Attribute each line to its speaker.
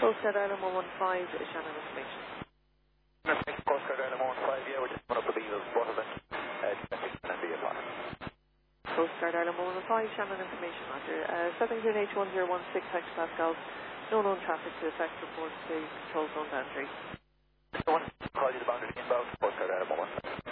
Speaker 1: Coast Guard Ireland 115, Shannon information.
Speaker 2: Coast Guard Ireland 115, yeah, we're just coming up with Eagles, Waterland, domestic and be apart.
Speaker 1: Coast Guard Ireland 115, Shannon information, Roger. Southern Green H1016, hectopascals, no known traffic to affect report to control zone boundary.
Speaker 2: Someone call you the boundary inbound, Coast Guard Ireland 115.